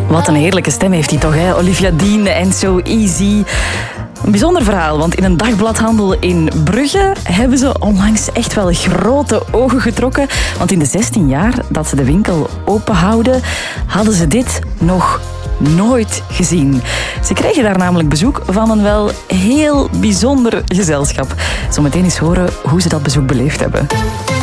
Wat een heerlijke stem heeft hij toch, hè? Olivia Dean en So Easy. Een bijzonder verhaal, want in een dagbladhandel in Brugge hebben ze onlangs echt wel grote ogen getrokken. Want in de 16 jaar dat ze de winkel openhouden, hadden ze dit nog nooit gezien. Ze kregen daar namelijk bezoek van een wel heel bijzonder gezelschap. Zometeen eens horen hoe ze dat bezoek beleefd hebben.